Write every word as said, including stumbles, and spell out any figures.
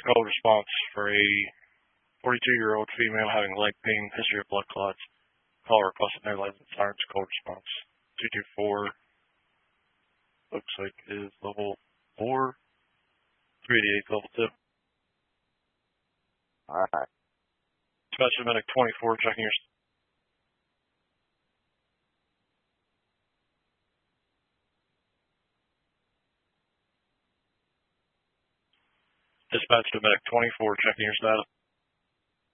Call response for a forty-two-year-old female having leg pain, history of blood clots. Call requested no license sirens. Call response two two four. Looks like it is level four. three eighty-eight level two. Alright. Special medic twenty-four checking your. Dispatch to medic twenty-four checking your status.